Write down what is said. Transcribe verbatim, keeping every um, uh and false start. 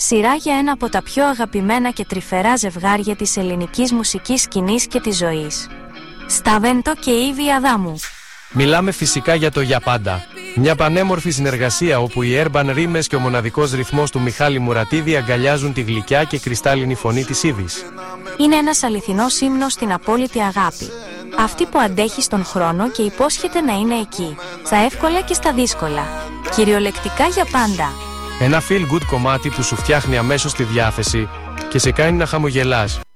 Σειρά για ένα από τα πιο αγαπημένα και τρυφερά ζευγάρια της ελληνικής μουσικής σκηνής και της ζωής. Σταβέντο και Ήβη Αδάμου. Μιλάμε φυσικά για το «Για πάντα». Μια πανέμορφη συνεργασία όπου οι urban ρήμες και ο μοναδικός ρυθμός του Μιχάλη Μουρατίδη αγκαλιάζουν τη γλυκιά και κρυστάλλινη φωνή της Ήβης. Είναι ένας αληθινός ύμνος στην απόλυτη αγάπη. Αυτή που αντέχει στον χρόνο και υπόσχεται να είναι εκεί, στα εύκολα και στα δύσκολα. Κυριολεκτικά για πάντα. Ένα feel good κομμάτι που σου φτιάχνει αμέσως τη διάθεση και σε κάνει να χαμογελάς.